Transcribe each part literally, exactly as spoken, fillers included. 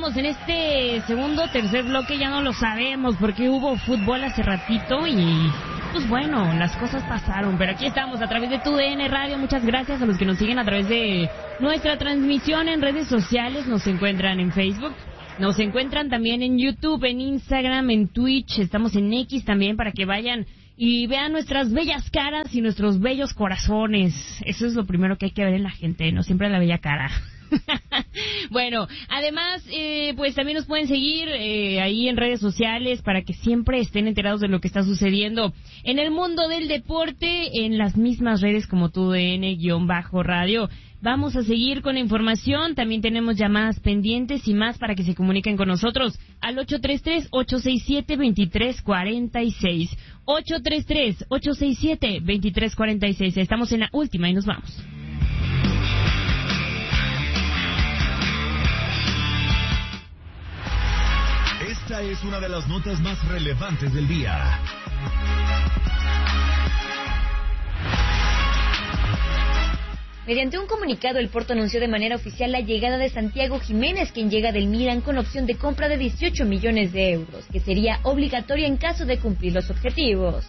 estamos en este segundo, tercer bloque, ya no lo sabemos porque hubo fútbol hace ratito y pues bueno, las cosas pasaron, pero aquí estamos a través de Tu D N Radio. Muchas gracias a los que nos siguen a través de nuestra transmisión en redes sociales. Nos encuentran en Facebook, nos encuentran también en YouTube, en Instagram, en Twitch, estamos en X también para que vayan y vean nuestras bellas caras y nuestros bellos corazones. Eso es lo primero que hay que ver en la gente, no siempre la bella cara. Bueno, además, eh, pues también nos pueden seguir eh, ahí en redes sociales para que siempre estén enterados de lo que está sucediendo en el mundo del deporte, en las mismas redes como Tu D N-radio. Vamos a seguir con la información, también tenemos llamadas pendientes y más para que se comuniquen con nosotros al ocho tres tres, ocho seis siete, dos tres cuatro seis. ocho tres tres, ocho seis siete, dos tres cuatro seis. Estamos en la última y nos vamos. Esta es una de las notas más relevantes del día. Mediante un comunicado, el Porto anunció de manera oficial la llegada de Santiago Jiménez, quien llega del Milan con opción de compra de dieciocho millones de euros, que sería obligatoria en caso de cumplir los objetivos.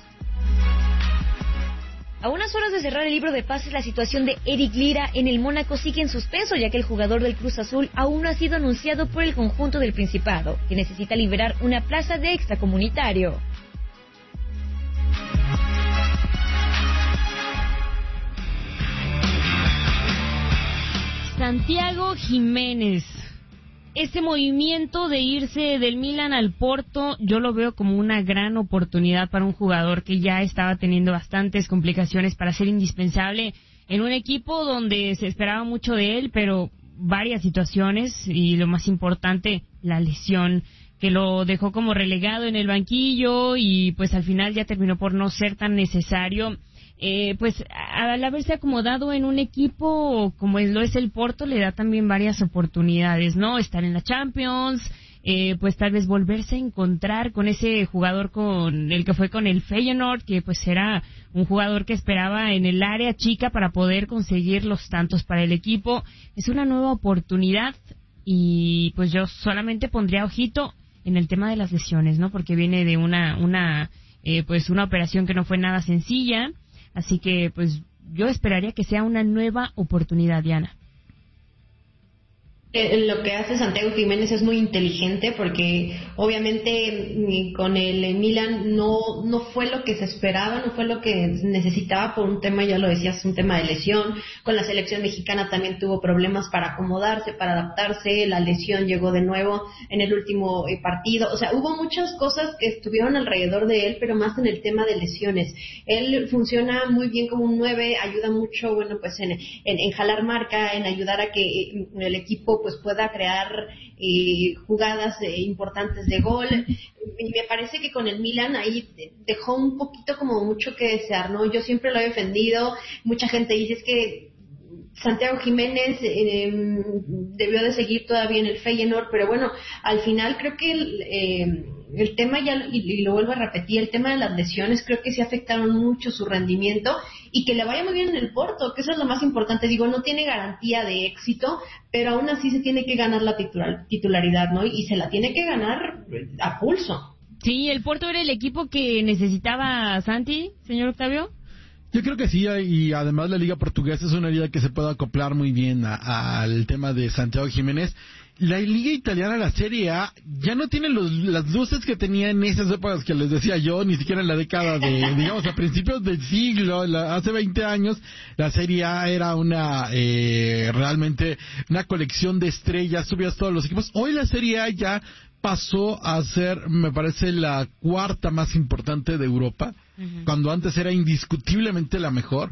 A unas horas de cerrar el libro de pases, la situación de Eric Lira en el Mónaco sigue en suspenso, ya que el jugador del Cruz Azul aún no ha sido anunciado por el conjunto del Principado, que necesita liberar una plaza de extracomunitario. Santiago Jiménez. Este movimiento de irse del Milan al Porto, yo lo veo como una gran oportunidad para un jugador que ya estaba teniendo bastantes complicaciones para ser indispensable en un equipo donde se esperaba mucho de él, pero varias situaciones y lo más importante, la lesión que lo dejó como relegado en el banquillo y pues al final ya terminó por no ser tan necesario. Eh, pues al haberse acomodado en un equipo como lo es el Porto, le da también varias oportunidades, ¿no? Estar en la Champions, eh, pues tal vez volverse a encontrar con ese jugador con el que fue con el Feyenoord, que pues era un jugador que esperaba en el área chica para poder conseguir los tantos para el equipo. Es una nueva oportunidad y pues yo solamente pondría ojito en el tema de las lesiones, ¿no? Porque viene de una, una, eh, pues una operación que no fue nada sencilla. Así que, pues, yo esperaría que sea una nueva oportunidad, Diana. Lo que hace Santiago Jiménez es muy inteligente porque obviamente con el Milan no no fue lo que se esperaba, no fue lo que necesitaba por un tema, ya lo decías, un tema de lesión. Con la selección mexicana también tuvo problemas para acomodarse, para adaptarse, la lesión llegó de nuevo en el último partido. O sea, hubo muchas cosas que estuvieron alrededor de él, pero más en el tema de lesiones. Él funciona muy bien como un nueve, ayuda mucho, bueno, pues en, en, en jalar marca, en ayudar a que el equipo pues pueda crear eh, jugadas eh, importantes de gol. Y me parece que con el Milan ahí dejó un poquito como mucho que desear, ¿no? Yo siempre lo he defendido, mucha gente dice es que Santiago Jiménez eh, debió de seguir todavía en el Feyenoord, pero bueno, al final creo que el, eh, el tema, ya y, y lo vuelvo a repetir, el tema de las lesiones creo que sí afectaron mucho su rendimiento y que le vaya muy bien en el Porto, que eso es lo más importante. Digo, no tiene garantía de éxito, pero aún así se tiene que ganar la titular, titularidad, ¿no? Y se la tiene que ganar a pulso. Sí, el Porto era el equipo que necesitaba Santi, señor Octavio. Yo creo que sí, y además la Liga Portuguesa es una liga que se puede acoplar muy bien a, al tema de Santiago Jiménez. La Liga Italiana, la Serie A, ya no tiene los, las luces que tenía en esas épocas que les decía yo, ni siquiera en la década de, digamos, a principios del siglo, la, hace veinte años, la Serie A era una, eh, realmente una colección de estrellas, subías todos los equipos. Hoy la Serie A ya pasó a ser, me parece, la cuarta más importante de Europa, uh-huh. Cuando antes era indiscutiblemente la mejor.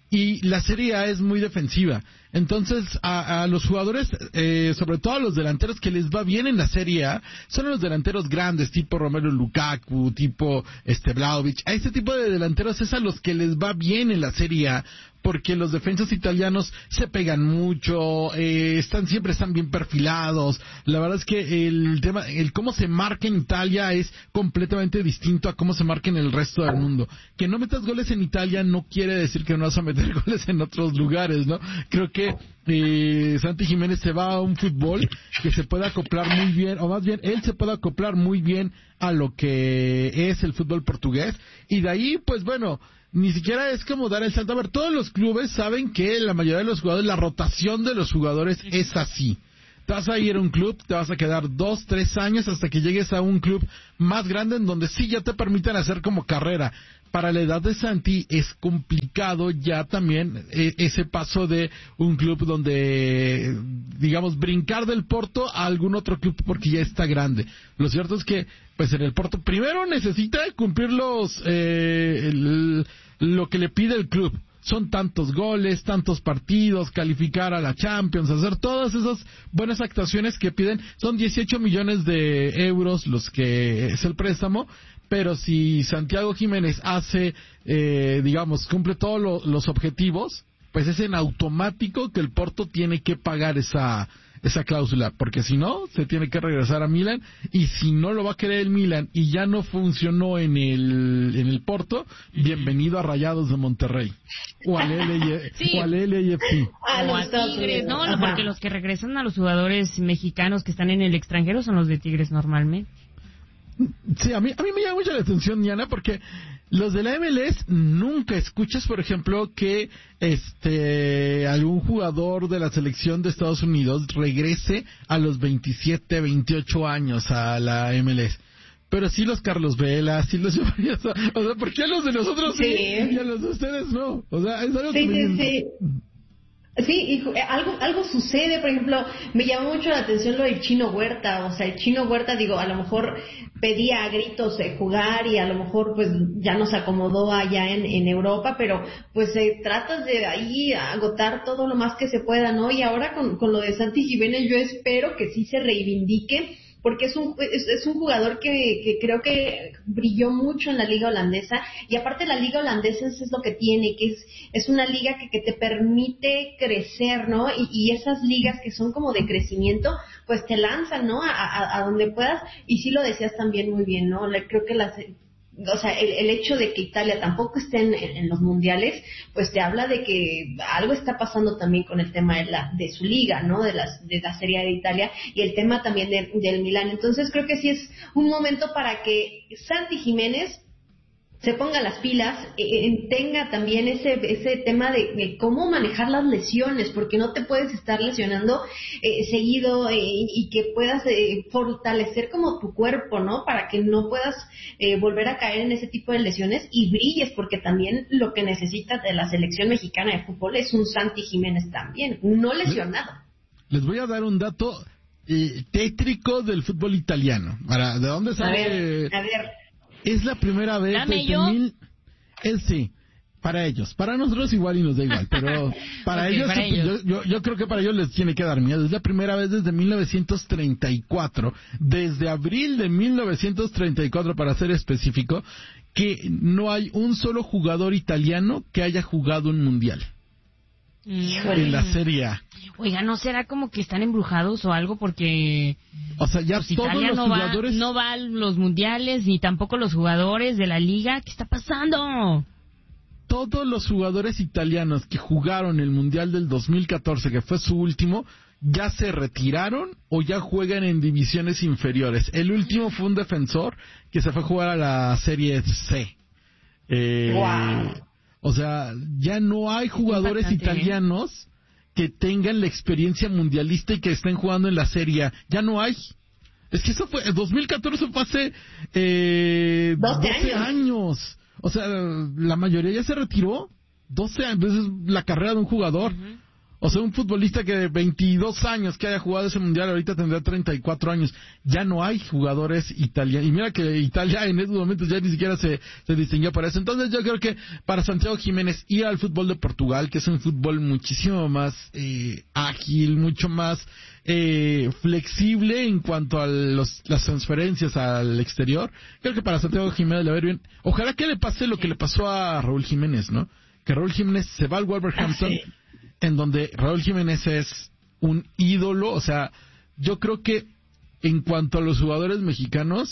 Y la Serie A es muy defensiva. Entonces, a, a los jugadores, eh, sobre todo a los delanteros que les va bien en la Serie A, son los delanteros grandes, tipo Romelu Lukaku, tipo este Vlahovic. A este tipo de delanteros es a los que les va bien en la Serie A, porque los defensas italianos se pegan mucho, eh, están siempre están bien perfilados. La verdad es que el tema, el cómo se marca en Italia es completamente distinto a cómo se marca en el resto del mundo. Que no metas goles en Italia no quiere decir que no vas a meter goles en otros lugares, ¿no? Creo que que eh, Santi Jiménez se va a un fútbol que se puede acoplar muy bien, o más bien él se puede acoplar muy bien a lo que es el fútbol portugués, y de ahí pues bueno, ni siquiera es como dar el salto. A ver, todos los clubes saben que la mayoría de los jugadores, la rotación de los jugadores es así. Te vas a ir a un club, te vas a quedar dos, tres años hasta que llegues a un club más grande en donde sí ya te permiten hacer como carrera. Para la edad de Santi es complicado ya también eh, ese paso de un club donde, digamos, brincar del Porto a algún otro club porque ya está grande. Lo cierto es que, pues en el Porto primero necesita cumplir los eh, el, lo que le pide el club. Son tantos goles, tantos partidos, calificar a la Champions, hacer todas esas buenas actuaciones que piden. Son dieciocho millones de euros los que es el préstamo, pero si Santiago Jiménez hace, eh, digamos, cumple todos lo, los objetivos, pues es en automático que el Porto tiene que pagar esa esa cláusula, porque si no, se tiene que regresar a Milan, y si no lo va a querer el Milan y ya no funcionó en el en el Porto, bienvenido a Rayados de Monterrey o al L A sí. o al L A F C Ah, o a Tigres, no, no, porque los que regresan a los jugadores mexicanos que están en el extranjero son los de Tigres normalmente. Sí, a mí, a mí me llama mucho la atención, Diana, porque los de la M L S nunca escuchas, por ejemplo, que este algún jugador de la selección de Estados Unidos regrese a los veintisiete, veintiocho años a la M L S. Pero sí los Carlos Vela, sí los... O sea, ¿por qué a los de nosotros sí, sí y a los de ustedes no? O sea, es algo sí, que... Sí, sí, Sí, y algo algo sucede, por ejemplo, me llamó mucho la atención lo del Chino Huerta, o sea, el Chino Huerta, digo, a lo mejor pedía a gritos eh, jugar y a lo mejor pues ya nos acomodó allá en, en Europa, pero pues eh, tratas de ahí agotar todo lo más que se pueda, ¿no? Y ahora con, con lo de Santi Jiménez yo espero que sí se reivindique, porque es un es, es un jugador que, que creo que brilló mucho en la liga holandesa, y aparte la liga holandesa es, es lo que tiene, que es es una liga que, que te permite crecer, ¿no? Y, y esas ligas que son como de crecimiento, pues te lanzan, ¿no? A, a, a donde puedas, y sí lo decías también muy bien, ¿no? Creo que las... O sea, el, el hecho de que Italia tampoco esté en, en, en los mundiales, pues te habla de que algo está pasando también con el tema de la de su liga, ¿no? De, las, de la Serie A de Italia, y el tema también de, del Milán. Entonces creo que sí es un momento para que Santi Jiménez se ponga las pilas, eh, tenga también ese ese tema de, de cómo manejar las lesiones, porque no te puedes estar lesionando eh, seguido eh, y que puedas eh, fortalecer como tu cuerpo, ¿no? Para que no puedas eh, volver a caer en ese tipo de lesiones y brilles, porque también lo que necesita de la selección mexicana de fútbol es un Santi Jiménez también, no lesionado. Les voy a dar un dato eh, tétrico del fútbol italiano. Para, ¿de dónde sale? A ver, a ver. Es la primera vez Dame desde yo. mil... Él sí, para ellos. Para nosotros igual y nos da igual, pero para okay, ellos, para yo, ellos. Yo, yo creo que para ellos les tiene que dar miedo. Es la primera vez desde mil novecientos treinta y cuatro, desde abril de mil novecientos treinta y cuatro para ser específico, que no hay un solo jugador italiano que haya jugado un mundial. Híjole. En la Serie A. Oiga, ¿no será como que están embrujados o algo? Porque O sea, ya pues, todos Italia los no jugadores... va, no va a los mundiales, ni tampoco los jugadores de la liga. ¿Qué está pasando? Todos los jugadores italianos que jugaron el Mundial del dos mil catorce, que fue su último, ya se retiraron o ya juegan en divisiones inferiores. El último fue un defensor que se fue a jugar a la Serie C. Eh, Wow. O sea, ya no hay jugadores impactante, italianos ¿eh? que tengan la experiencia mundialista y que estén jugando en la Serie A. Ya no hay. Es que eso fue, el dos mil catorce fue hace eh, doce doce años. años. O sea, la mayoría ya se retiró. doce años, esa es la carrera de un jugador. Uh-huh. O sea, un futbolista que de veintidós años que haya jugado ese mundial ahorita tendrá treinta y cuatro años. Ya no hay jugadores italianos. Y mira que Italia en estos momentos ya ni siquiera se, se distinguió para eso. Entonces yo creo que para Santiago Jiménez ir al fútbol de Portugal, que es un fútbol muchísimo más eh, ágil, mucho más eh, flexible en cuanto a los, las transferencias al exterior, creo que para Santiago Jiménez le va a ir bien. Ojalá que le pase lo que le pasó a Raúl Jiménez, ¿no? Que Raúl Jiménez se va al Wolverhampton, Ah, sí. en donde Raúl Jiménez es un ídolo. O sea, yo creo que en cuanto a los jugadores mexicanos,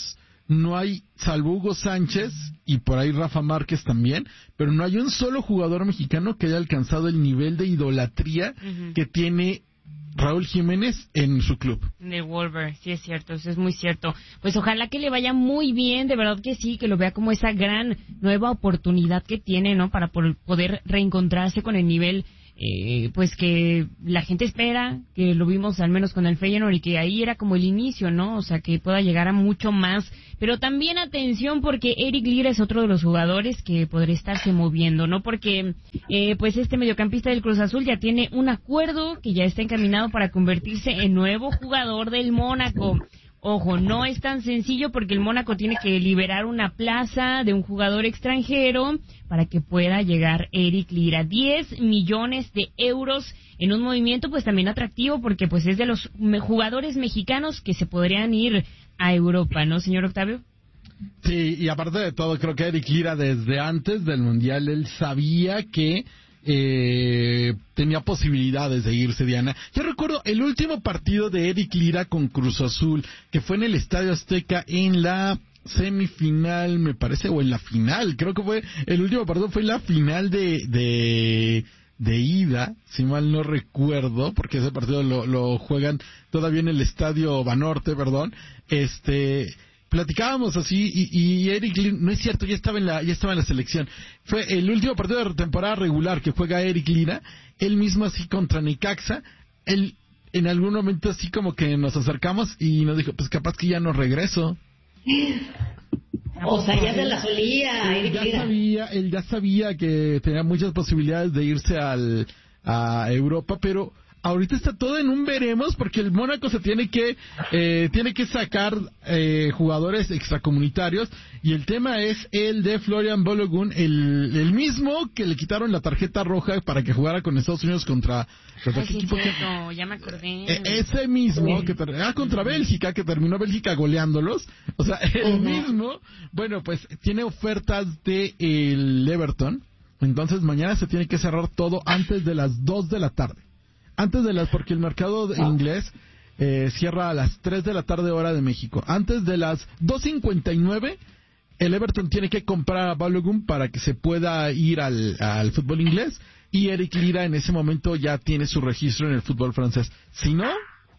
no hay, salvo Hugo Sánchez y por ahí Rafa Márquez también, pero no hay un solo jugador mexicano que haya alcanzado el nivel de idolatría uh-huh. que tiene Raúl Jiménez en su club. De Wolver, sí es cierto, eso es muy cierto. Pues ojalá que le vaya muy bien, de verdad que sí, que lo vea como esa gran nueva oportunidad que tiene, ¿no? Para poder reencontrarse con el nivel Eh, pues que la gente espera, que lo vimos al menos con el Feyenoord y que ahí era como el inicio, ¿no? O sea, que pueda llegar a mucho más. Pero también atención porque Eric Lira es otro de los jugadores que podría estarse moviendo, ¿no? Porque eh, pues este mediocampista del Cruz Azul ya tiene un acuerdo que ya está encaminado para convertirse en nuevo jugador del Mónaco. Ojo, no es tan sencillo porque el Mónaco tiene que liberar una plaza de un jugador extranjero para que pueda llegar Eric Lira. diez millones de euros en un movimiento pues también atractivo porque pues es de los jugadores mexicanos que se podrían ir a Europa, ¿no, señor Octavio? Sí, y aparte de todo, creo que Eric Lira desde antes del Mundial, él sabía que eh, tenía posibilidades de irse, Diana. Yo recuerdo el último partido de Eric Lira con Cruz Azul, que fue en el Estadio Azteca en la semifinal, me parece, o en la final, creo que fue, el último partido fue la final de, de, de ida, si mal no recuerdo, porque ese partido lo, lo juegan todavía en el Estadio Banorte, perdón, este... platicábamos así y, y Eric Lira, no es cierto, ya estaba en la ya estaba en la selección. Fue el último partido de temporada regular que juega Eric Lira, él mismo así contra Necaxa, él en algún momento así como que nos acercamos y nos dijo, pues capaz que ya no regreso. O sea, ya se la solía él Eric ya Lira. sabía, él ya sabía que tenía muchas posibilidades de irse al a Europa, pero ahorita está todo en un veremos porque el Mónaco se tiene que eh, tiene que sacar eh, jugadores extracomunitarios y el tema es el de Florian Balogun, el, el mismo que le quitaron la tarjeta roja para que jugara con Estados Unidos contra, contra Ay, ¿qué sí, equipo cierto, que, ya me acordé. eh, ese mismo que ter, ah, contra Bélgica, que terminó Bélgica goleándolos, o sea, el uh-huh. mismo, bueno, pues tiene ofertas de el Everton, entonces mañana se tiene que cerrar todo antes de las dos de la tarde. Antes de las, porque el mercado de inglés eh, cierra a las tres de la tarde hora de México. Antes de las dos cincuenta y nueve, el Everton tiene que comprar a Balogun para que se pueda ir al, al fútbol inglés y Eric Lira en ese momento ya tiene su registro en el fútbol francés. Si no,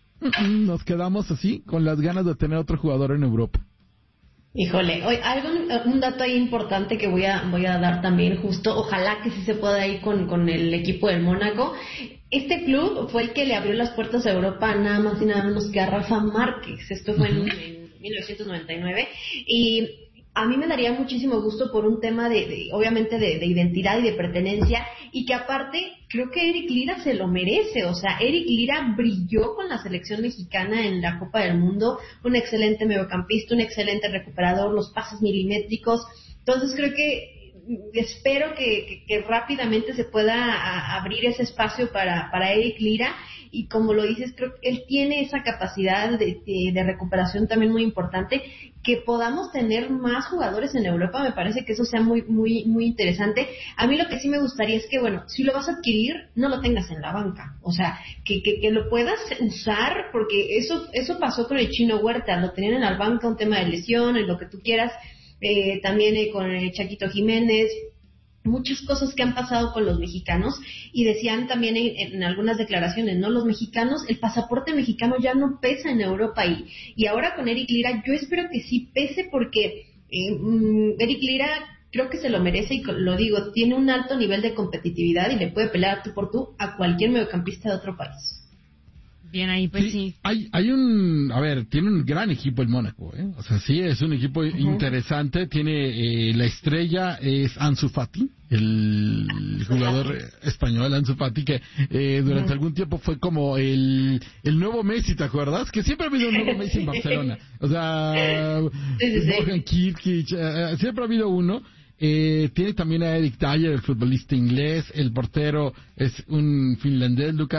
nos quedamos así con las ganas de tener otro jugador en Europa. Híjole, hoy algo un dato ahí importante que voy a voy a dar también justo, ojalá que sí se pueda ir con con el equipo del Mónaco. Este club fue el que le abrió las puertas a Europa nada más y nada menos que a Rafa Márquez. Esto fue en, en mil novecientos noventa y nueve y a mí me daría muchísimo gusto por un tema de, de obviamente de, de identidad y de pertenencia y que aparte creo que Eric Lira se lo merece, o sea, Eric Lira brilló con la selección mexicana en la Copa del Mundo, un excelente mediocampista, un excelente recuperador, los pases milimétricos, entonces creo que espero que, que, que rápidamente se pueda a, abrir ese espacio para, para Eric Lira y como lo dices, creo que él tiene esa capacidad de, de, de recuperación también muy importante, que podamos tener más jugadores en Europa, me parece que eso sea muy muy muy interesante. A mí lo que sí me gustaría es que, bueno, si lo vas a adquirir, no lo tengas en la banca, o sea, que, que, que lo puedas usar, porque eso eso pasó con el Chino Huerta, lo tenían en la banca, un tema de lesión, en lo que tú quieras, eh, también eh, con el Chaquito Jiménez, muchas cosas que han pasado con los mexicanos y decían también en, en algunas declaraciones, ¿no? Los mexicanos, el pasaporte mexicano ya no pesa en Europa y, y ahora con Eric Lira yo espero que sí pese porque eh, Eric Lira creo que se lo merece y lo digo, tiene un alto nivel de competitividad y le puede pelear tú por tú a cualquier mediocampista de otro país. Bien ahí, pues sí. sí. Hay, hay un, a ver, tiene un gran equipo el Mónaco, ¿eh? O sea, sí, es un equipo uh-huh. interesante. Tiene, eh, la estrella es Ansu Fati, el jugador español Ansu Fati, que eh, durante uh-huh. algún tiempo fue como el, el nuevo Messi, ¿te acuerdas? Que siempre ha habido un nuevo Messi en Barcelona. O sea, Bojan Kirkic, eh, siempre ha habido uno. Eh, tiene también a Eric Dyer, el futbolista inglés. El portero es un finlandés, Luka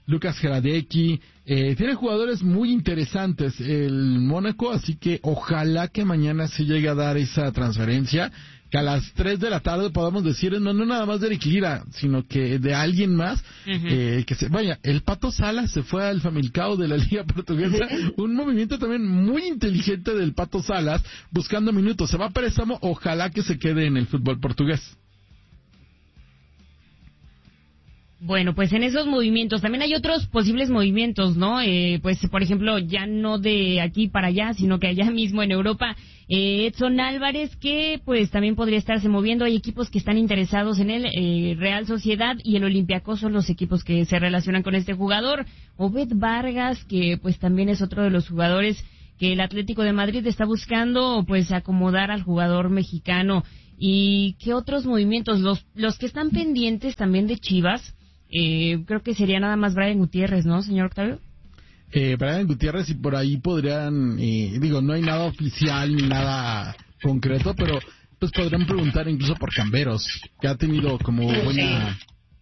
Lucas Hradecki, eh, tiene jugadores muy interesantes el Mónaco, así que ojalá que mañana se llegue a dar esa transferencia, que a las tres de la tarde podamos decir, no, no nada más de Eric Lira, sino que de alguien más, uh-huh. eh, que se vaya. El Pato Salas se fue al Famalicão de la Liga Portuguesa, un movimiento también muy inteligente del Pato Salas, buscando minutos. Se va a préstamo, ojalá que se quede en el fútbol portugués. Bueno, pues en esos movimientos también hay otros posibles movimientos, ¿no? Eh, pues, por ejemplo, ya no de aquí para allá, sino que allá mismo en Europa, eh, Edson Álvarez, que pues también podría estarse moviendo. Hay equipos que están interesados en él, eh, Real Sociedad y el Olympiacos son los equipos que se relacionan con este jugador. Obed Vargas, que pues también es otro de los jugadores que el Atlético de Madrid está buscando, pues acomodar al jugador mexicano. ¿Y qué otros movimientos? Los, los que están pendientes también de Chivas. Eh, creo que sería nada más Brian Gutiérrez, ¿no, señor Octavio? Eh, Brian Gutiérrez, y por ahí podrían, eh, digo, no hay nada oficial ni nada concreto, pero pues podrían preguntar incluso por Camberos, que ha tenido como buena,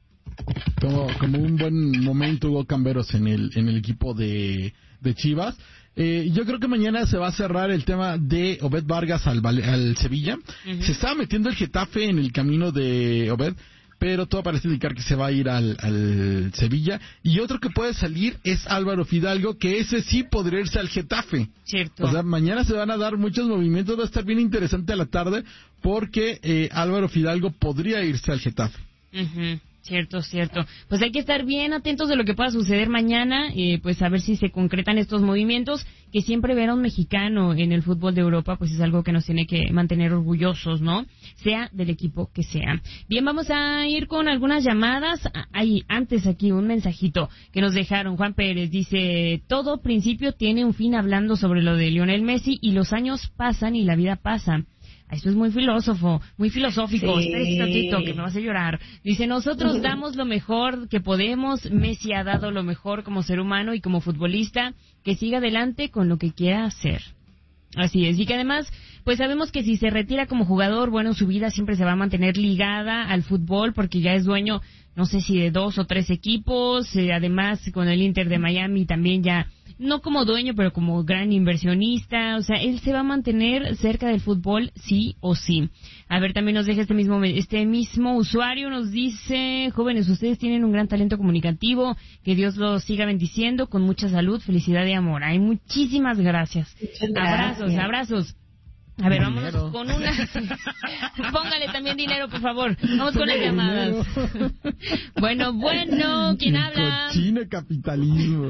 como, como un buen momento Hugo Camberos en el en el equipo de, de Chivas. Eh, yo creo que mañana se va a cerrar el tema de Obed Vargas al, al Sevilla. Uh-huh. Se estaba metiendo el Getafe en el camino de Obed, pero todo parece indicar que se va a ir al, al Sevilla. Y otro que puede salir es Álvaro Fidalgo, que ese sí podría irse al Getafe. Cierto. O sea, mañana se van a dar muchos movimientos, va a estar bien interesante a la tarde, porque eh, Álvaro Fidalgo podría irse al Getafe. Uh-huh. Cierto, cierto. Pues hay que estar bien atentos de lo que pueda suceder mañana, eh, pues a ver si se concretan estos movimientos, que siempre ver a un mexicano en el fútbol de Europa, pues es algo que nos tiene que mantener orgullosos, ¿no? Sea del equipo que sea. Bien, vamos a ir con algunas llamadas. Hay antes aquí un mensajito que nos dejaron. Juan Pérez dice, todo principio tiene un fin, hablando sobre lo de Lionel Messi, y los años pasan y la vida pasa. Esto es muy filósofo, muy filosófico. Sí. Espérate tantito, que me vas a llorar. Dice, nosotros damos lo mejor que podemos. Messi ha dado lo mejor como ser humano y como futbolista. Que siga adelante con lo que quiera hacer. Así es. Y que además, pues sabemos que si se retira como jugador, bueno, su vida siempre se va a mantener ligada al fútbol, porque ya es dueño, no sé si de dos o tres equipos. Eh, además, con el Inter de Miami también ya, no como dueño, pero como gran inversionista. O sea, él se va a mantener cerca del fútbol sí o sí. A ver, también nos deja este mismo este mismo usuario, nos dice, jóvenes, ustedes tienen un gran talento comunicativo, que Dios los siga bendiciendo con mucha salud, felicidad y amor. Ay, muchísimas gracias. Muchas abrazos, gracias. abrazos. A ver, Dinero. vámonos con una... Póngale también dinero, por favor. Vamos con las llamadas. Bueno, bueno, ¿quién habla? Cochino capitalismo.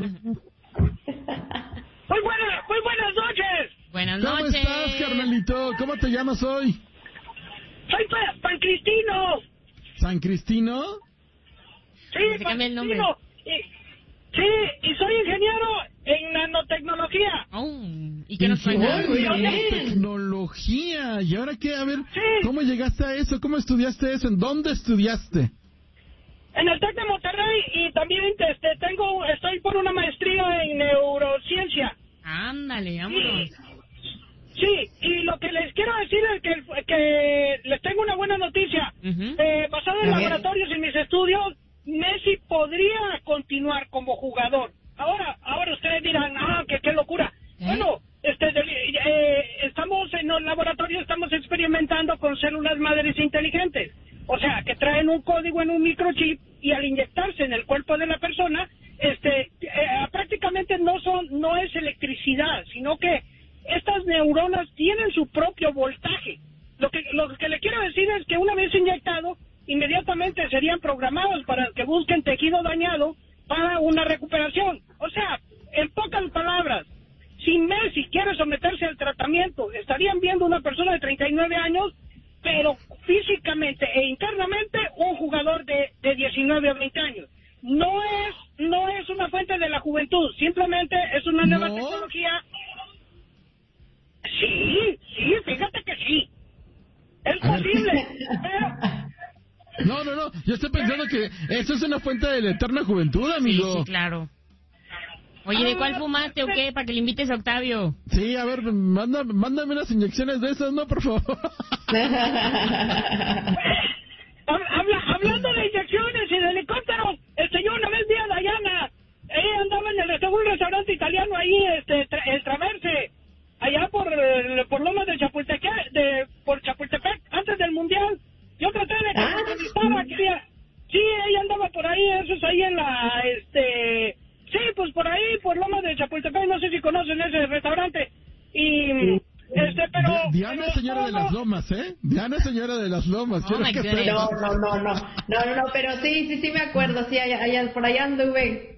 Muy buenas, muy buenas noches. Buenas ¿Cómo noches. estás, carnalito? ¿Cómo te llamas hoy? Soy pa Pan Cristino. ¿San Cristino? Sí, Se cambia el nombre. Cristino. Y, sí, y soy ingeniero en nanotecnología. Oh, ¿y qué nos cuenta? Ingeniero en tecnología. ¿Y ahora qué? A ver, Sí. ¿cómo llegaste a eso? ¿Cómo estudiaste eso? ¿En dónde estudiaste? En el Tec de Monterrey, y también este, tengo, estoy por una maestría en neurociencia. Ándale, vámonos. Sí, y lo que les quiero decir es que, que les tengo una buena noticia. Uh-huh. Eh, basado en A ver. laboratorios y mis estudios, Messi podría continuar como jugador. Ahora, ahora ustedes dirán, ah, que qué locura. ¿Eh? Bueno, este, de- eh, estamos en los laboratorios, estamos experimentando con células madres inteligentes. O sea, que traen un código en un microchip y al inyectarse en el cuerpo de la persona, este, eh, prácticamente no son, no es electricidad, sino que estas neuronas tienen su propio voltaje. Lo que, lo que le quiero decir es que una vez inyectado, inmediatamente serían programados para que busquen tejido dañado para una recuperación. O sea, en pocas palabras, si Messi quiere someterse al tratamiento, estarían viendo una persona de treinta y nueve años, pero físicamente e internamente un jugador de, de diecinueve o veinte años. No es, no es una fuente de la juventud, simplemente es una nueva ¿No? tecnología. Sí, sí, fíjate que sí. Es A ver. posible, pero... No, no, no. Yo estoy pensando que eso es una fuente de la eterna juventud, Sí, amigo. sí, claro. Oye, ¿de cuál fumaste o qué? Para que le invites a Octavio. Sí, a ver, manda, mándame unas inyecciones de esas, ¿no? Por favor. Habla- hablando de inyecciones y de helicópteros, este, yo una vez vi a Dayana italiano ahí, este, tra- el Traverse, allá por, eh, por Lomas de Chapultepec, de, por Chapultepec, antes del Mundial. Yo traté de que Ah, me entrevistara, quería... Sí, ella andaba por ahí, eso es ahí en la, este... Sí, pues por ahí, por Lomas de Chapultepec, no sé si conocen ese restaurante. Y, este, pero... Di- Diana es pero señora no, de no. las lomas, ¿eh? Diana es señora de las lomas. Oh quiero my que goodness. sepas. No, no, no, no, no, no, no, pero sí, sí, sí me acuerdo, sí, allá, allá, por allá anduve.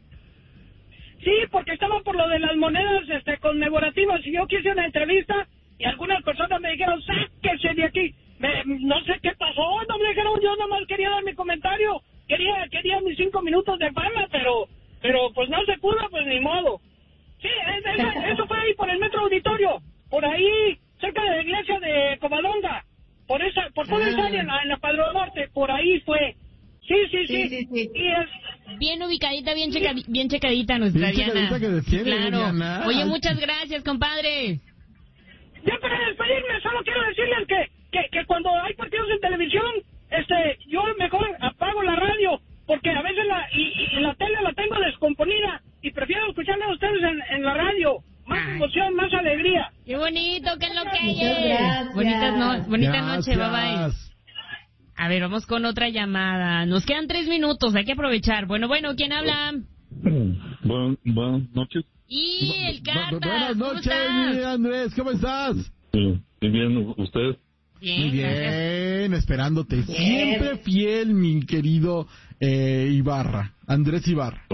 Sí, porque estaba por lo de las monedas este, conmemorativas y yo quise una entrevista y algunas personas me dijeron, sáquese de aquí. Me, no sé qué pasó, no me dijeron, yo nomás quería dar mi comentario, quería quería mis cinco minutos de fama, pero pero pues no se pudo, pues ni modo. Sí, es- es- eso fue ahí por el Metro Auditorio, por ahí, cerca de la iglesia de Covadonga, por esa, por toda esa área en la, en la Padrón Norte, por ahí fue. Sí, sí, sí. Sí, sí, sí. Y es, Bien ubicadita, bien, checadi- bien checadita nuestra Bien Diana. checadita que defiende, claro. Diana. Oye, muchas gracias, compadre. ya para despedirme, solo quiero decirles que, que, que cuando hay partidos en televisión, este, yo mejor apago la radio, porque a veces la, y, y la tele la tengo descomponida, y prefiero escucharla a ustedes en, en la radio. Más Ay. emoción, más alegría. Qué bonito, qué es lo que Muchas hay. gracias. Bonita, no, bonita noche, bye bye. Gracias. A ver, vamos con otra llamada. Nos quedan tres minutos, hay que aprovechar. Bueno, bueno, ¿quién habla? Buenas, buenas noches. Y el Bu- bu- Cartas, Buenas ¿cómo noches, estás? mi Andrés, ¿cómo estás? Eh, Muy bien, ¿usted? Bien, Muy gracias. bien, esperándote. Siempre fiel, mi querido eh, Ibarra, Andrés Ibarra.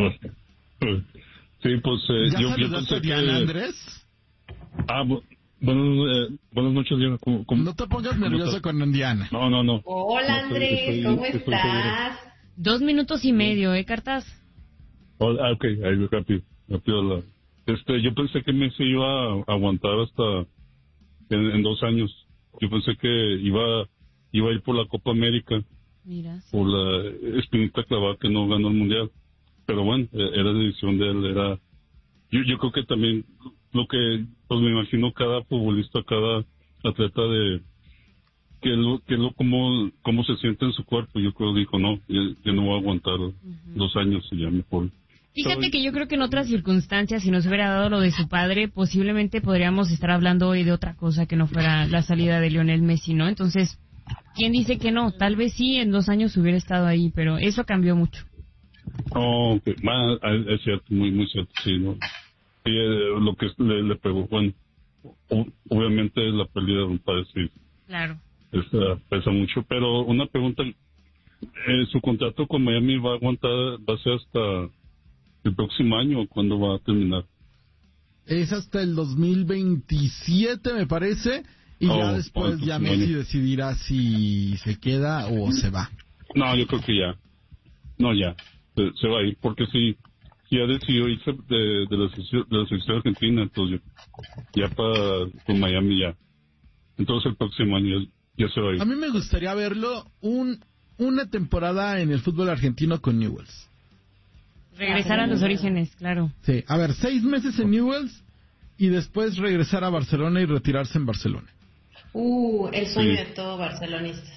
Sí, pues eh, ¿Ya yo, yo saludaste a pensé Diana, que... Andrés? Ah, bu- buenas, eh, buenas noches, Diana. ¿Cómo- cómo- No te pongas cómo nervioso estás? con Diana. No, no, no. Hola No, estoy- Andrés, estoy- ¿cómo estoy seguro. estás? Dos minutos y medio, ¿eh, Cartas? Oh, ah, ok, ahí rápido, rápido. La... Este, yo pensé que Messi iba a aguantar hasta en, en dos años. Yo pensé que iba, iba a ir por la Copa América, Mira. por la espinita clavada que no ganó el Mundial. Pero bueno, eh, era decisión de él, era... Yo, yo creo que también lo que, pues me imagino cada futbolista, cada atleta de... que lo, que lo, cómo, cómo se siente en su cuerpo. Yo creo que dijo, no, yo, yo no voy a aguantar dos años y ya mejor. Fíjate que yo creo que en otras circunstancias, si nos hubiera dado lo de su padre, posiblemente podríamos estar hablando hoy de otra cosa que no fuera la salida de Lionel Messi, ¿no? Entonces, ¿quién dice que no? Tal vez sí, en dos años hubiera estado ahí, pero eso cambió mucho. Oh, okay. Ah, es cierto, muy, muy cierto, sí, ¿no? Sí, eh, lo que le, le pegó, bueno, o- obviamente la pérdida de un padre sí, Claro. es, eh, pesa mucho, pero una pregunta, eh, ¿su contrato con Miami va a aguantar, va a ser hasta el próximo año o cuándo va a terminar? Es hasta el dos mil veintisiete, me parece, y Oh, ya después oh, ya entonces, Messi bueno. decidirá si se queda o se va. No, yo creo que ya, no, ya, se, se va a ir, porque si, si ya decidió irse de, de, la, sección- de la selección argentina, entonces ya para con Miami ya, entonces el próximo año ya, ya se va a ir. A mí me gustaría verlo un una temporada en el fútbol argentino con Newell's. Regresar a los orígenes, claro. Sí, a ver, seis meses en Newell's y después regresar a Barcelona y retirarse en Barcelona. Uh, el sueño Sí. de todo barcelonista.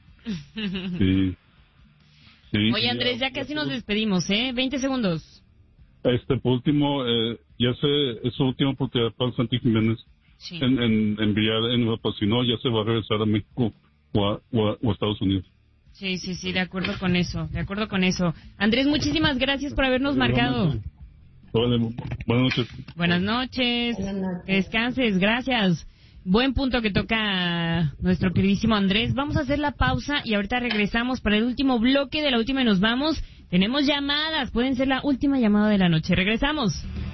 Sí. Sí, Oye, y Andrés, ya casi nos despedimos, ¿eh? veinte segundos. Este, por último, eh, ya sé, es su última oportunidad para Santi Jiménez Sí. en, en, en brillar en Europa, si no, ya se va a regresar a México o a, o a, o a Estados Unidos. Sí, sí, sí, de acuerdo con eso, de acuerdo con eso. Andrés, muchísimas gracias por habernos marcado. Vale, buenas noches. Buenas noches. Buenas noches. Que descanses, gracias. Buen punto que toca nuestro queridísimo Andrés. Vamos a hacer la pausa y ahorita regresamos para el último bloque de la última y nos vamos. Tenemos llamadas, pueden ser la última llamada de la noche. Regresamos.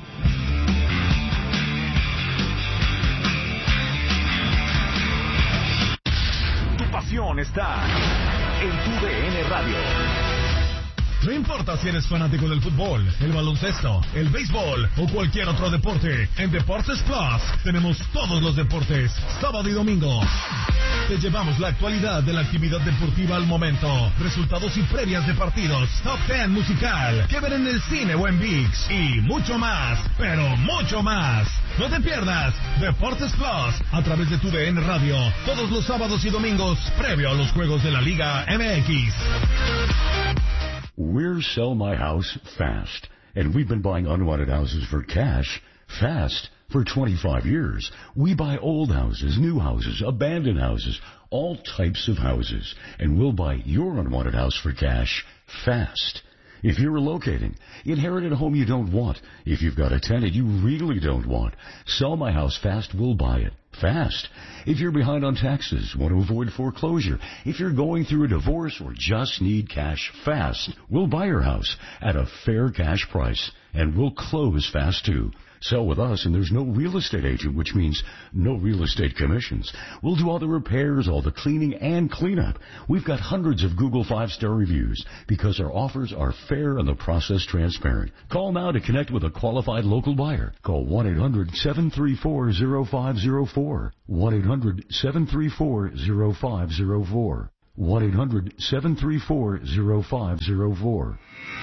Tu pasión está en tu D N Radio. No importa si eres fanático del fútbol, el baloncesto, el béisbol o cualquier otro deporte, en Deportes Plus tenemos todos los deportes, sábado y domingo. Te llevamos la actualidad de la actividad deportiva al momento, resultados y previas de partidos, top ten musical, que ver en el cine o en ViX y mucho más, pero mucho más. No te pierdas Deportes Plus a través de tu D N Radio todos los sábados y domingos previo a los juegos de la Liga M X. We're Sell My House Fast. And we've been buying unwanted houses for cash, fast, for twenty-five years. We buy old houses, new houses, abandoned houses, all types of houses. And we'll buy your unwanted house for cash, fast. If you're relocating, inherited a home you don't want, if you've got a tenant you really don't want, Sell My House Fast, we'll buy it. Fast. If you're behind on taxes, want to avoid foreclosure, if you're going through a divorce or just need cash fast, we'll buy your house at a fair cash price, and we'll close fast too. Sell with us, and there's no real estate agent, which means no real estate commissions. We'll do all the repairs, all the cleaning, and cleanup. We've got hundreds of Google five-star reviews because our offers are fair and the process transparent. Call now to connect with a qualified local buyer. Call one eight hundred seven three four zero five zero four. one eight hundred seven three four zero five zero four. one eight hundred seven three four zero five zero four.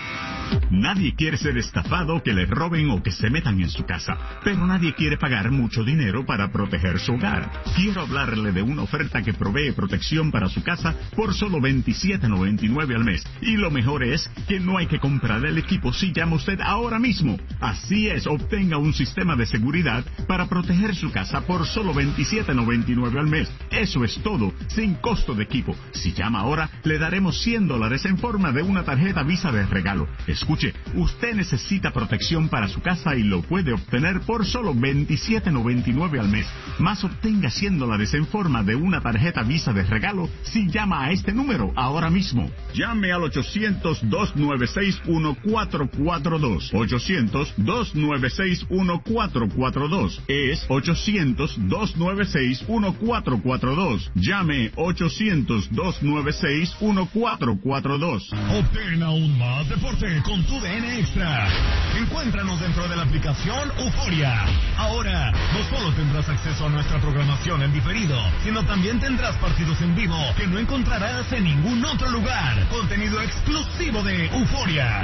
Nadie quiere ser estafado, que le roben o que se metan en su casa, pero nadie quiere pagar mucho dinero para proteger su hogar. Quiero hablarle de una oferta que provee protección para su casa por solo veintisiete noventa y nueve al mes. Y lo mejor es que no hay que comprar el equipo si llama usted ahora mismo. Así es, obtenga un sistema de seguridad para proteger su casa por solo veintisiete noventa y nueve al mes. Eso es todo, sin costo de equipo. Si llama ahora, le daremos cien dólares en forma de una tarjeta Visa de regalo. Escuche, usted necesita protección para su casa y lo puede obtener por solo veintisiete noventa y nueve al mes. Más obtenga cien dólares en forma de una tarjeta Visa de regalo si llama a este número ahora mismo. Llame al ochocientos, dos nueve seis, uno cuatro cuatro dos. ochocientos, dos nueve seis, uno cuatro cuatro dos. Es ochocientos, dos nueve seis, uno cuatro cuatro dos. Llame ochocientos, dos nueve seis, uno cuatro cuatro dos. Obtén aún más deporte con tu D N Extra. Encuéntranos dentro de la aplicación Euforia. Ahora, no solo tendrás acceso a nuestra programación en diferido, sino también tendrás partidos en vivo que no encontrarás en ningún otro lugar. Contenido exclusivo de Euforia.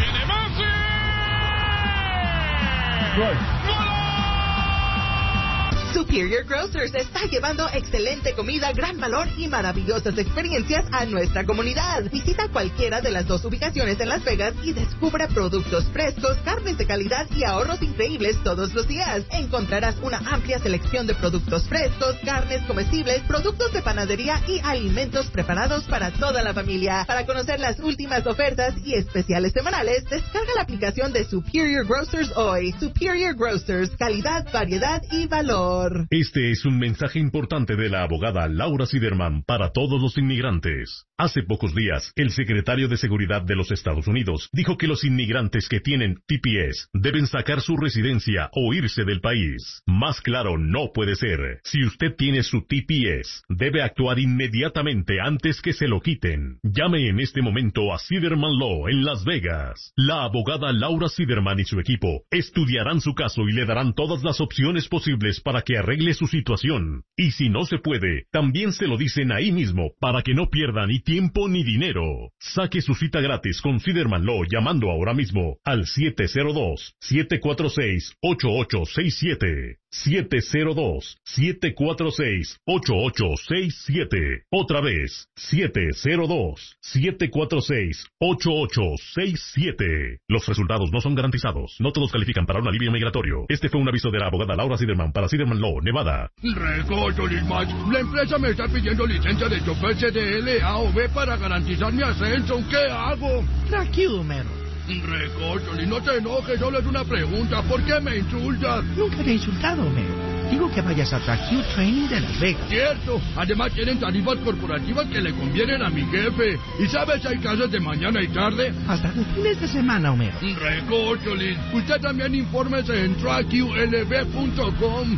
Superior Grocers está llevando excelente comida, gran valor y maravillosas experiencias a nuestra comunidad. Visita cualquiera de las dos ubicaciones en Las Vegas y descubra productos frescos, carnes de calidad y ahorros increíbles todos los días. Encontrarás una amplia selección de productos frescos, carnes comestibles, productos de panadería y alimentos preparados para toda la familia. Para conocer las últimas ofertas y especiales semanales, descarga la aplicación de Superior Grocers hoy. Superior Grocers, calidad, variedad y valor. Este es un mensaje importante de la abogada Laura Siderman para todos los inmigrantes. Hace pocos días, el secretario de Seguridad de los Estados Unidos dijo que los inmigrantes que tienen T P S deben sacar su residencia o irse del país. Más claro no puede ser. Si usted tiene su T P S, debe actuar inmediatamente antes que se lo quiten. Llame en este momento a Siderman Law en Las Vegas. La abogada Laura Siderman y su equipo estudiarán su caso y le darán todas las opciones posibles para que arregle su situación. Y si no se puede, también se lo dicen ahí mismo para que no pierda ni tiempo ni dinero. Saque su cita gratis con Siderman Law llamando ahora mismo al siete cero dos, siete cuatro seis, ocho ocho seis siete. siete cero dos, siete cuatro seis, ocho ocho seis siete. Otra vez, siete cero dos, siete cuatro seis, ocho ocho seis siete. Los resultados no son garantizados. No todos califican para un alivio migratorio. Este fue un aviso de la abogada Laura Siderman para Siderman Law, Nevada. Recocho, Lismach. La empresa me está pidiendo licencia de chofer C D L A o B para garantizar mi ascenso. ¿Qué hago? Tranquilo, mero. Recocho, no te enojes, solo es una pregunta. ¿Por qué me insultas? Nunca te he insultado, mero. Digo que vayas a Tracue Training de Las Vegas. Cierto. Además tienen tarifas corporativas que le convienen a mi jefe. ¿Y sabes si hay clases de mañana y tarde? Hasta los fines de semana, Homero. Recócholis. Usted también infórmese en tracue l b punto com.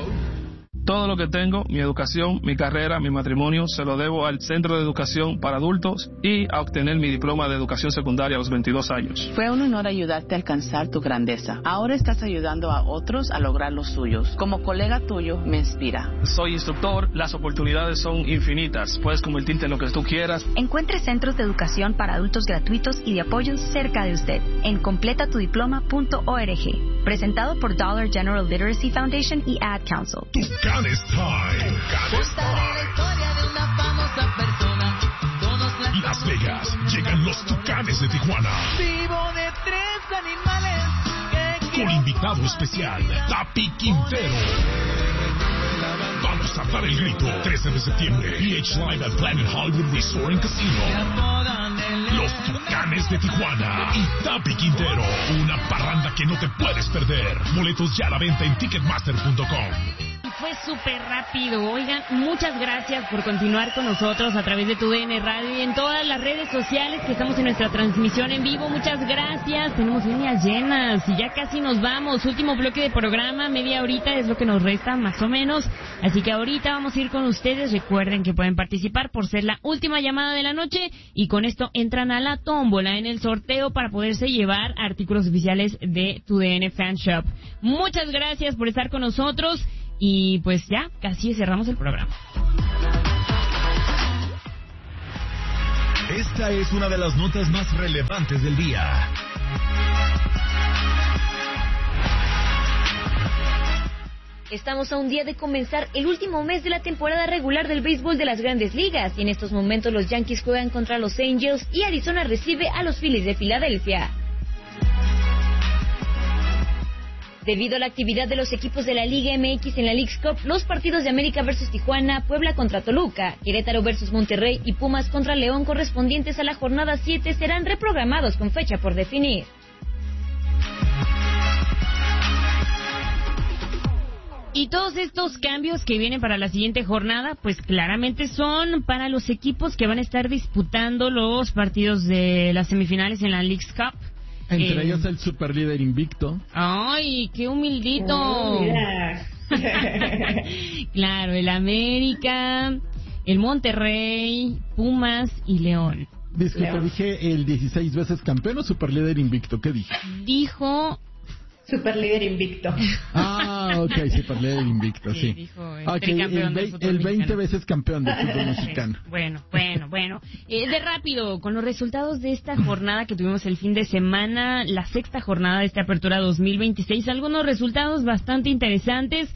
Todo lo que tengo, mi educación, mi carrera, mi matrimonio, se lo debo al Centro de Educación para Adultos y a obtener mi diploma de educación secundaria a los veintidós años. Fue un honor ayudarte a alcanzar tu grandeza. Ahora estás ayudando a otros a lograr los suyos. Como colega tuyo, me inspira. Soy instructor, las oportunidades son infinitas. Puedes convertirte en lo que tú quieras. Encuentre centros de educación para adultos gratuitos y de apoyo cerca de usted en completa tu diploma punto org. Presentado por Dollar General Literacy Foundation y Ad Council. Tucanes Time. Tucanes Time. Las Vegas, llegan los Tucanes de Tijuana. Vivo de tres animales con invitado especial, Tapi Quintero. Vamos a dar el grito. trece de septiembre, P H Live at Planet Hollywood Resort and Casino. Los Tucanes de Tijuana y Tapi Quintero. Una parranda que no te puedes perder. Boletos ya a la venta en ticketmaster punto com. Fue súper rápido. Oigan, muchas gracias por continuar con nosotros a través de tu D N Radio y en todas las redes sociales que estamos en nuestra transmisión en vivo. Muchas gracias. Tenemos líneas llenas y ya casi nos vamos. Último bloque de programa, media horita es lo que nos resta más o menos. Así que ahorita vamos a ir con ustedes. Recuerden que pueden participar por ser la última llamada de la noche y con esto entran a la tómbola en el sorteo para poderse llevar artículos oficiales de tu D N Fan Shop. Muchas gracias por estar con nosotros. Y pues ya, casi cerramos el programa. Esta es una de las notas más relevantes del día. Estamos a un día de comenzar el último mes de la temporada regular del béisbol de las Grandes Ligas y en estos momentos los Yankees juegan contra los Angels y Arizona recibe a los Phillies de Filadelfia. Debido a la actividad de los equipos de la Liga M X en la Leagues Cup, los partidos de América versus Tijuana, Puebla contra Toluca, Querétaro versus Monterrey y Pumas contra León correspondientes a la jornada siete serán reprogramados con fecha por definir. Y todos estos cambios que vienen para la siguiente jornada, pues claramente son para los equipos que van a estar disputando los partidos de las semifinales en la Leagues Cup. Entre eh, ellos el superlíder invicto. ¡Ay, qué humildito! Oh, mira. Claro, el América, el Monterrey, Pumas y León. Disculpe, León. ¿dije el dieciséis veces campeón o superlíder invicto? ¿Qué dije? Dijo... Super líder invicto. Ah, ok, superlíder invicto, sí. Sí, dijo el Ok, tricampeón el, del vei- fútbol el veinte mexicano. veces campeón del fútbol mexicano. Bueno, bueno, bueno. Eh, de rápido, con los resultados de esta jornada que tuvimos el fin de semana, la sexta jornada de esta apertura dos mil veintiséis, algunos resultados bastante interesantes.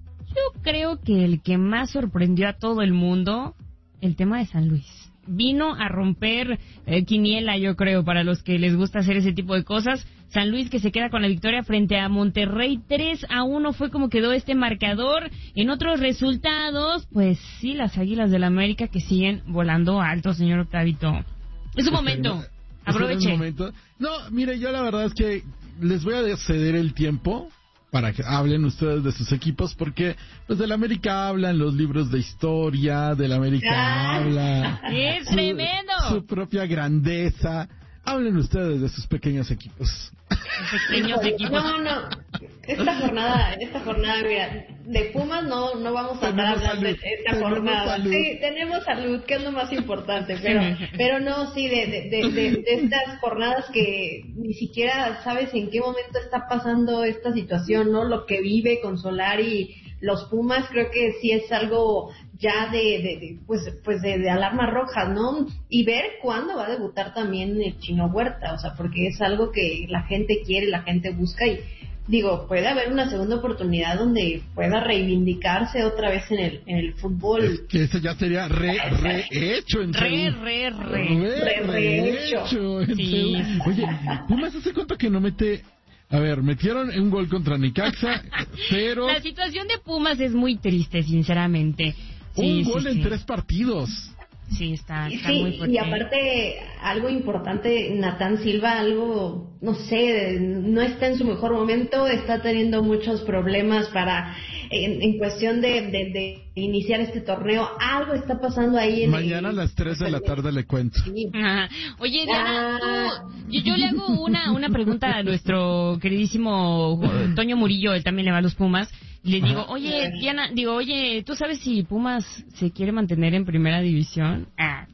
Yo creo que el que más sorprendió a todo el mundo, el tema de San Luis. Vino a romper eh, quiniela, yo creo, para los que les gusta hacer ese tipo de cosas. San Luis que se queda con la victoria frente a Monterrey, tres a uno fue como quedó este marcador. En otros resultados, pues sí, las Águilas del América que siguen volando alto, señor Octavito. Es su momento, aproveche. Es un momento. No, mire, yo la verdad es que les voy a ceder el tiempo para que hablen ustedes de sus equipos, porque pues del América hablan los libros de historia, del América Ah. habla ¡Es su, tremendo! su propia grandeza. Hablen ustedes de sus pequeños equipos. Pequeños equipos. No, no. Esta jornada, esta jornada, mira, de Pumas no no vamos a estar Tenemos hablando salud, de esta tenemos jornada. salud. Sí, tenemos salud, que es lo más importante, pero pero no, sí, de, de, de, de, de estas jornadas que ni siquiera sabes en qué momento está pasando esta situación, ¿no? Lo que vive con Solari, los Pumas, creo que sí es algo ya de, de, de pues pues de, de alarma roja, ¿no? Y ver cuándo va a debutar también el Chino Huerta, o sea, porque es algo que la gente quiere, la gente busca y digo, puede haber una segunda oportunidad donde pueda reivindicarse otra vez en el en el fútbol. Es que eso ya sería re, rehecho en Re, Seúl. re, re. Re, Re- rehecho. rehecho en Sí, Seúl. sí, sí. Oye, Pumas hace cuánto que no mete... A ver, metieron un gol contra Necaxa, pero La situación de Pumas es muy triste, sinceramente. Sí, un sí, gol sí. en tres partidos. Sí, está, está Sí, muy fuerte. y aparte, algo importante, Natán Silva, algo, no sé, no está en su mejor momento, está teniendo muchos problemas para, en, en cuestión de, de, de iniciar este torneo, algo está pasando ahí. En Mañana a el- las tres de la tarde le cuento. Sí. Ajá. Oye, Diana, Ah. tú, yo, yo le hago una, una pregunta a nuestro queridísimo Toño Murillo, él también le va a los Pumas. Le digo, oye, Diana, digo, oye, ¿tú sabes si Pumas se quiere mantener en primera división? Ah.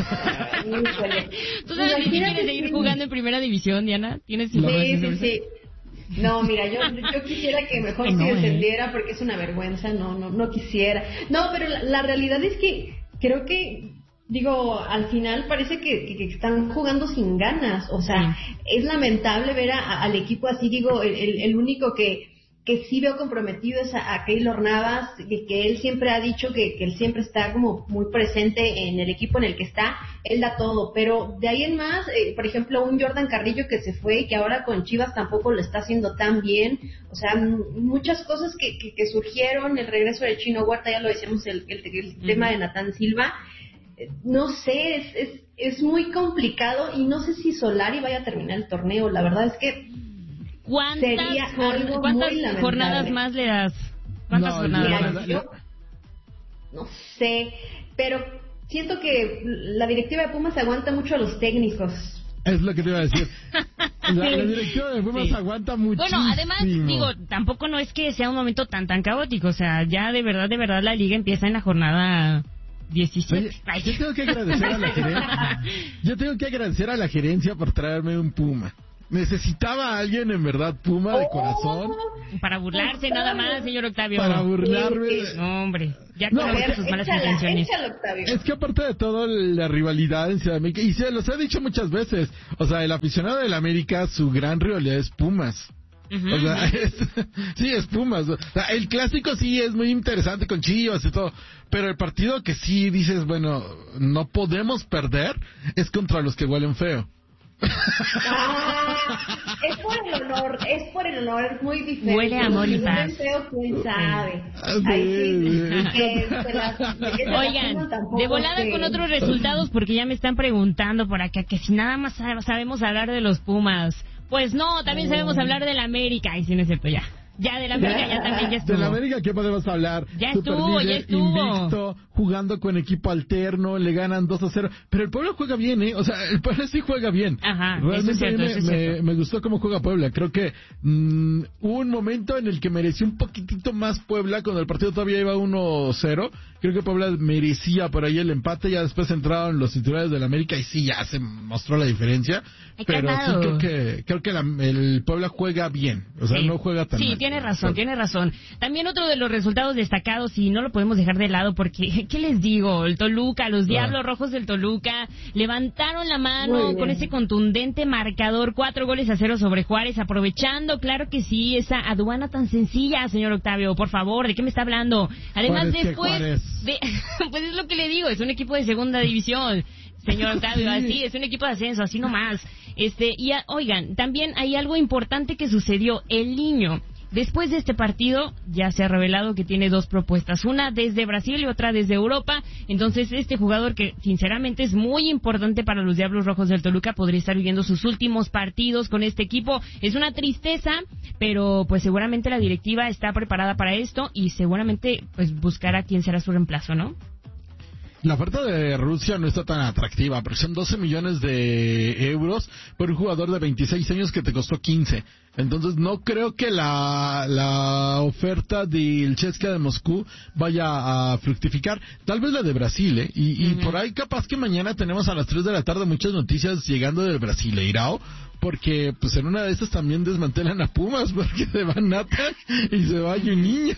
Híjole. ¿Tú sabes si Imagínate quieres seguir si- jugando en primera división, Diana? ¿Tienes Sí, sí, sí. No, mira, yo, yo quisiera que mejor Ay, no, se eh. descendiera porque es una vergüenza, no, no, no quisiera. No, pero la, la realidad es que creo que, digo, al final parece que, que, que están jugando sin ganas, o sea, es lamentable ver a- a- al equipo así, digo, el, el, el único que que sí veo comprometido es a, a Keylor Navas, que, que él siempre ha dicho que, que él siempre está como muy presente en el equipo en el que está, él da todo, pero de ahí en más, eh, por ejemplo, un Jordan Carrillo que se fue y que ahora con Chivas tampoco lo está haciendo tan bien, o sea, m- muchas cosas que, que, que surgieron, el regreso de Chino Huerta, ya lo decíamos, el, el, el uh-huh. tema de Natán Silva, eh, no sé, es, es, es muy complicado y no sé si Solari vaya a terminar el torneo, la verdad es que ¿Cuántas, sería algo ¿cuántas muy jornadas más le das? ¿Cuántas No, jornadas más? Yo, no sé, pero siento que la directiva de Pumas aguanta mucho a los técnicos. Es lo que te iba a decir. La, la directiva de Pumas sí. aguanta muchísimo. Bueno, además, digo, tampoco no es que sea un momento tan tan caótico, o sea, ya de verdad, de verdad la liga empieza en la jornada diecisiete. Oye, yo tengo que agradecer a la gerencia. Yo tengo que agradecer a la gerencia por traerme un Puma. Necesitaba a alguien en verdad Puma de corazón. Para burlarse oh, nada más, señor Octavio. Para burlarme. No, hombre, ya no, conozco sus malas échala, intenciones. Échala, Octavio. Es que aparte de todo, la rivalidad en Ciudad de América, y se los he dicho muchas veces, o sea, el aficionado del América, su gran rivalidad es Pumas. Uh-huh. O sea, es, sí, es Pumas. O sea, el clásico sí es muy interesante con Chivas y todo, pero el partido que sí dices, bueno, no podemos perder, es contra los que huelen feo. Ah, es por el honor, es por el honor, es muy diferente. Huele a amor y paz. Feo, quién sabe. Sí, Ay, sí. sí. Que, que la, que Oigan, de volada que... con otros resultados, porque ya me están preguntando por acá que si nada más sabemos hablar de los Pumas. Pues no, también oh. sabemos hablar de la América. Y si no es cierto, ya. Ya, de la América ya también ya estuvo. De la América, ¿qué podemos hablar? Ya estuvo, líder, ya estuvo. Invicto, jugando con equipo alterno, le ganan dos a cero. Pero el Puebla juega bien, ¿eh? O sea, el Puebla sí juega bien. Ajá, realmente eso es cierto, a mí eso es me, cierto. me, me gustó cómo juega Puebla. Creo que mmm, hubo un momento en el que mereció un poquitito más Puebla, cuando el partido todavía iba uno cero. Creo que Puebla merecía por ahí el empate. Ya después entraron los titulares de la América y sí, ya se mostró la diferencia. Hay pero calmado. sí creo que creo que la, el Puebla juega bien. O sea, sí. no juega tan Sí, mal. tiene razón, tiene razón. También otro de los resultados destacados, y no lo podemos dejar de lado porque, ¿qué les digo? El Toluca, los Diablos Rojos del Toluca, levantaron la mano con ese contundente marcador, cuatro goles a cero sobre Juárez, aprovechando, claro que sí, esa aduana tan sencilla, señor Octavio, por favor, ¿de qué me está hablando? Además, Juárez, después, de, pues es lo que le digo, es un equipo de segunda división. Señor Octavio, sí. Así, es un equipo de ascenso, así nomás. Este, y a, oigan, también hay algo importante que sucedió. El Niño, después de este partido, ya se ha revelado que tiene dos propuestas, una desde Brasil y otra desde Europa. Entonces, este jugador, que sinceramente es muy importante para los Diablos Rojos del Toluca, podría estar viviendo sus últimos partidos con este equipo. Es una tristeza, pero pues seguramente la directiva está preparada para esto y seguramente pues buscará quién será su reemplazo, ¿no? La oferta de Rusia no está tan atractiva, porque son doce millones de euros por un jugador de veintiséis años que te costó quince. Entonces no creo que la, la oferta del C S K A de Moscú vaya a fructificar. Tal vez la de Brasil, ¿eh? Y, y uh-huh. por ahí capaz que mañana tenemos a las tres de la tarde muchas noticias llegando del Brasileirao, porque pues en una de esas también desmantelan a Pumas, porque se va Nathan y se va Juninho.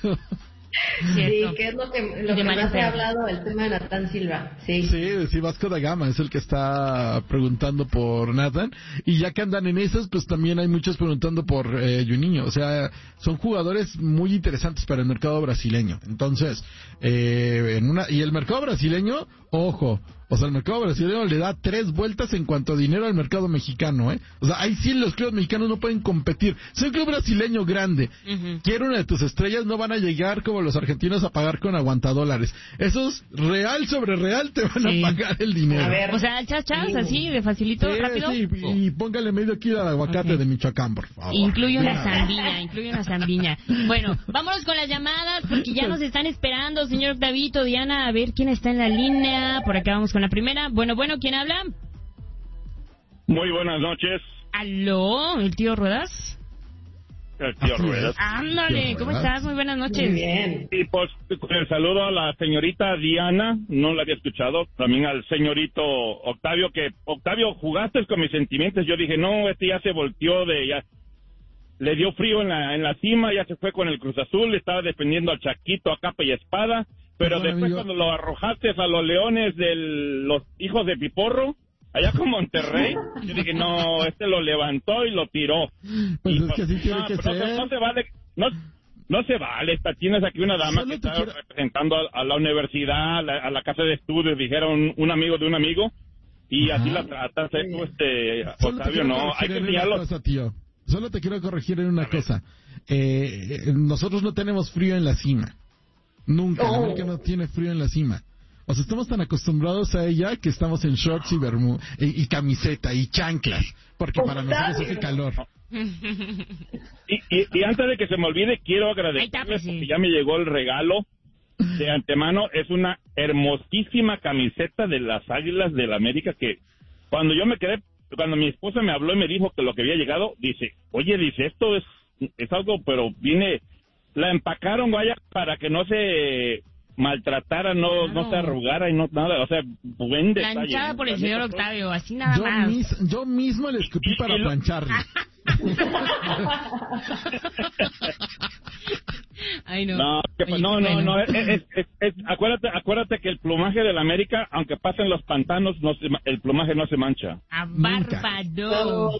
Sí, que es lo que, lo que más se ha hablado, el tema de Natán Silva. Sí, sí, sí, Vasco da Gama es el que está preguntando por Nathan. Y ya que andan en esas, pues también hay muchos preguntando por eh, Juninho. O sea, son jugadores muy interesantes para el mercado brasileño. Entonces, eh, en una y el mercado brasileño, ojo, o sea, el mercado brasileño le da tres vueltas en cuanto a dinero al mercado mexicano, ¿eh? O sea, ahí sí los clubes mexicanos no pueden competir. Si un club brasileño grande uh-huh. quiere una de tus estrellas, no van a llegar como los argentinos a pagar con aguantadólares. Esos real sobre real te van sí. a pagar el dinero. A ver, o sea, chas, chas, sí. así, de facilito, sí, rápido. Sí, y póngale medio kilo de aguacate okay. de Michoacán, por favor. Incluye una zambiña, incluye una zambiña. Bueno, vámonos con las llamadas, porque ya nos están esperando, señor Octavito, Diana, a ver quién está en la línea. Por acá vamos con la primera. Bueno, bueno, ¿quién habla? Muy buenas noches. ¿Aló? ¿El tío Ruedas? El tío Ruedas. Ándale, ¿cómo estás? Muy buenas noches. Muy bien. Y pues, el saludo a la señorita Diana, no la había escuchado. También al señorito Octavio, que, Octavio, jugaste con mis sentimientos. Yo dije, no, este ya se volteó de, ya, le dio frío en la, en la cima, ya se fue con el Cruz Azul, estaba defendiendo al Chaquito a capa y espada. Pero Perdón, después amigo. Cuando lo arrojaste a los Leones de los hijos de Piporro, allá con Monterrey, yo dije, no, este lo levantó y lo tiró. Pues y es que así tiene no, que no, ser. No se vale, no, no se vale. Esta, tienes aquí una dama Solo que te está quiero- representando a, a la universidad, a la, a la casa de estudios, dijeron un amigo de un amigo, y Ajá. así la tratas, ¿eh? Tú, este, Solo te Octavio, quiero no. Hay corregir que en una enseñarlos. cosa, tío. Solo te quiero corregir en una cosa. Eh, eh, nosotros no tenemos frío en la cima. Nunca. Oh. La América no tiene frío en la cima. O sea, estamos tan acostumbrados a ella que estamos en shorts y bermu y, y camiseta y chanclas. Porque para nosotros hace calor. Y, y, y antes de que se me olvide, quiero agradecerles porque ya me llegó el regalo de antemano. Es una hermosísima camiseta de las Águilas del América que cuando yo me quedé, cuando mi esposa me habló y me dijo que lo que había llegado, dice, oye, dice, esto es, es algo, pero viene, la empacaron, vaya, para que no se maltratara, no, Claro. no se arrugara y no nada, o sea, buen detalle. Planchada por el La señor neta, Octavio, así nada Yo, más. mis- yo mismo le escupí para plancharle. Ay, no. No, que- Oye, no, no, bueno. no, es, es- es- es- acuérdate, acuérdate que el plumaje del América, aunque pasen los pantanos, no se ma- el plumaje no se mancha. A Bárbaro.